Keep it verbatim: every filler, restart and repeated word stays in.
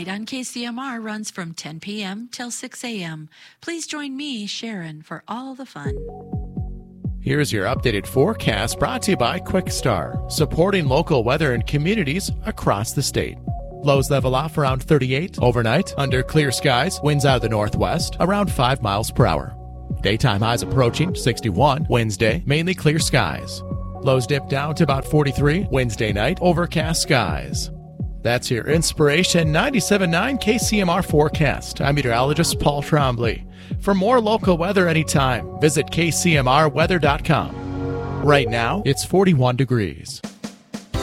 Spotlight on K C M R runs from ten p.m. till six a.m. Please join me, Sharon, for all the fun. Here's your updated forecast brought to you by QuickStar, supporting local weather in communities across the state. Lows level off around thirty-eight. Overnight, under clear skies, winds out of the northwest, around five miles per hour. Daytime highs approaching sixty-one. Wednesday, mainly clear skies. Lows dip down to about forty-three. Wednesday night, overcast skies. That's your Inspiration ninety-seven point nine K C M R forecast. I'm meteorologist Paul Trombley. For more local weather anytime, visit K C M R weather dot com. Right now, it's forty-one degrees.